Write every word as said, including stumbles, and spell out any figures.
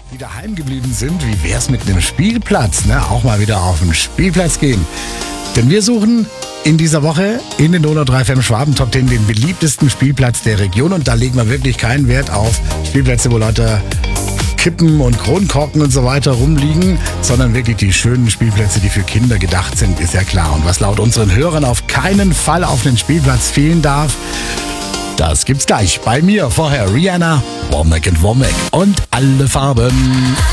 die daheim geblieben sind, wie wär's mit einem Spielplatz? Ne? Auch mal wieder auf den Spielplatz gehen. Denn wir suchen in dieser Woche in den Donau drei F M Schwaben Top zehn den beliebtesten Spielplatz der Region. Und da legen wir wirklich keinen Wert auf Spielplätze, wo lauter Kippen und Kronkorken und so weiter rumliegen, sondern wirklich die schönen Spielplätze, die für Kinder gedacht sind, ist ja klar. Und was laut unseren Hörern auf keinen Fall auf den Spielplatz fehlen darf, das gibt's gleich bei mir. Vorher Rihanna, Womack and Womack und alle Farben.